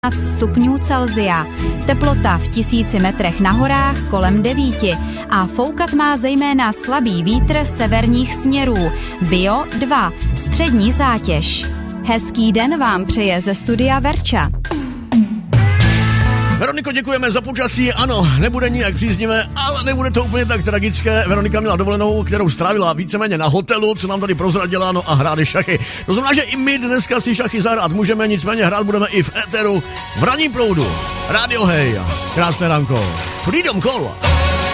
stupňů Celsia, teplota v 1000 metrech na horách kolem 9 a foukat má zejména slabý vítr severních směrů, Bio 2, střední zátěž. Hezký den vám přeje ze studia Verča. Veroniko, děkujeme za počasí. Ano, nebude nijak příznivé, ale nebude to úplně tak tragické. Veronika měla dovolenou, kterou strávila víceméně na hotelu, co nám tady prozradila, no a hráli šachy. To znamená, že i my dneska si šachy zahrát můžeme, nicméně hrát budeme i v éteru v ranním proudu. Rádio Hej, krásné ránko. Freedom Call.